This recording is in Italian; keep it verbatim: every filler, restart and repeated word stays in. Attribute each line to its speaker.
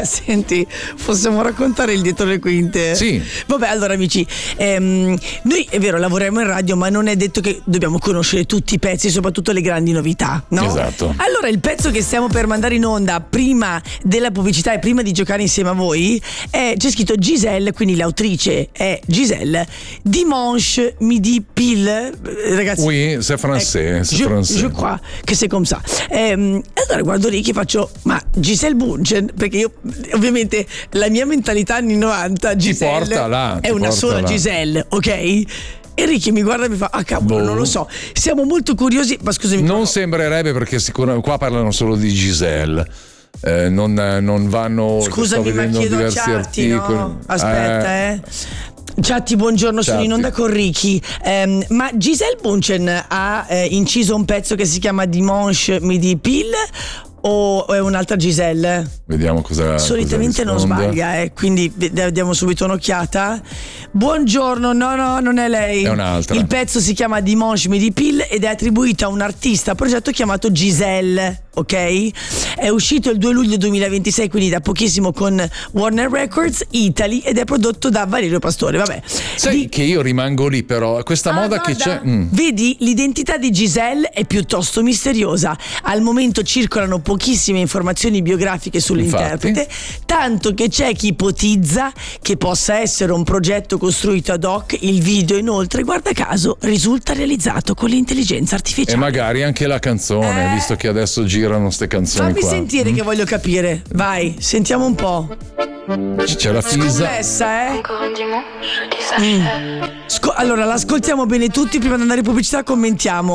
Speaker 1: Beh, senti, possiamo raccontare il dietro le quinte?
Speaker 2: Sì.
Speaker 1: Vabbè, allora amici, ehm, noi è vero, lavoriamo in radio, ma non è detto che dobbiamo conoscere tutti i pezzi, soprattutto le grandi novità, no?
Speaker 2: Esatto.
Speaker 1: Allora, il pezzo che stiamo per mandare in onda prima della pubblicità e prima di giocare insieme a voi è, c'è scritto Giselle, quindi l'autrice è Giselle, Dimanche midi pile, ragazzi.
Speaker 2: Oui, c'est français, c'est
Speaker 1: je,
Speaker 2: français.
Speaker 1: je crois che c'est comme ça. Ehm, allora guardo Ricky e faccio, ma Giselle Bundchen, perché io ovviamente la mia mentalità anni novanta, Giselle
Speaker 2: porta là,
Speaker 1: è
Speaker 2: ti
Speaker 1: una
Speaker 2: porta
Speaker 1: sola
Speaker 2: là.
Speaker 1: Giselle, ok? E Ricky mi guarda e mi fa, ah cavolo,
Speaker 2: Boh.
Speaker 1: non lo so. Siamo molto curiosi, ma scusami.
Speaker 2: Non
Speaker 1: no.
Speaker 2: sembrerebbe, perché sicuramente qua parlano solo di Giselle. Eh, non, non vanno.
Speaker 1: Scusami,
Speaker 2: sto
Speaker 1: ma
Speaker 2: vedendo
Speaker 1: chiedo a
Speaker 2: diversi
Speaker 1: Ciatti,
Speaker 2: articoli.
Speaker 1: no? Aspetta, eh. eh. Ciatti, buongiorno, sono
Speaker 2: Ciatti.
Speaker 1: in onda con Ricky. Ehm, ma Giselle Bundchen ha eh, inciso un pezzo che si chiama Dimanche midi pile o è un'altra Giselle?
Speaker 2: Vediamo cosa.
Speaker 1: Solitamente
Speaker 2: cosa
Speaker 1: non
Speaker 2: risponde.
Speaker 1: sbaglia, eh, quindi v- diamo subito un'occhiata. Buongiorno, no, no, non è lei.
Speaker 2: È un'altra.
Speaker 1: Il pezzo si chiama Dimanche midi pile ed è attribuito a un artista progetto chiamato Giselle, ok? È uscito il due luglio duemilaventisei, quindi da pochissimo, con Warner Records Italy ed è prodotto da Valerio Pastore. Vabbè.
Speaker 2: Sai
Speaker 1: Di-
Speaker 2: che io rimango lì, però questa
Speaker 1: Ah,
Speaker 2: moda che
Speaker 1: guarda,
Speaker 2: c'è. mm.
Speaker 1: Vedi, l'identità di Giselle è piuttosto misteriosa. Al momento circolano pochissime informazioni biografiche sull'interprete, tanto che c'è chi ipotizza che possa essere un progetto costruito ad hoc. Il video, inoltre, guarda caso, risulta realizzato con l'intelligenza
Speaker 2: E
Speaker 1: artificiale.
Speaker 2: magari anche la canzone,
Speaker 1: Eh.
Speaker 2: visto che adesso girano ste canzoni
Speaker 1: Fammi
Speaker 2: qua.
Speaker 1: sentire che voglio capire. Vai, sentiamo un po'.
Speaker 2: C'è la fisa.
Speaker 1: Scommessa, eh?
Speaker 3: Encore un dimanche qui s'achève.
Speaker 1: Sco- allora, l'ascoltiamo bene tutti, prima di andare in pubblicità commentiamo.